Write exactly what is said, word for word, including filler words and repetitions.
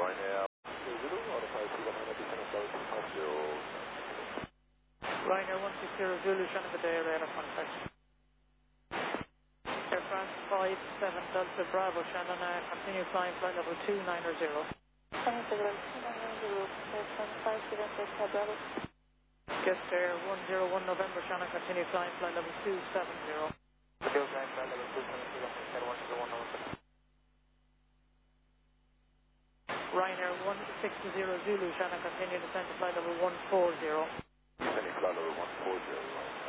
Ryanair Zulu, autopilot Zulu, descend and start two five zero. Ryanair one six zero Zulu, Shannon, good day, radar contact. Air France five seven Delta Bravo, Shannon, uh, continue flying flight level two nine zero. Shannon, two nine zero, Air France five seven Delta Bravo. Guest Air one zero one November, Shannon, continue flying flight level two seven zero. Continue flying flight level two seven zero, Air one zero one November. Ryanair one six zero Zulu, Shannon, continue descent to flight level one four zero. Descending flight level one four zero.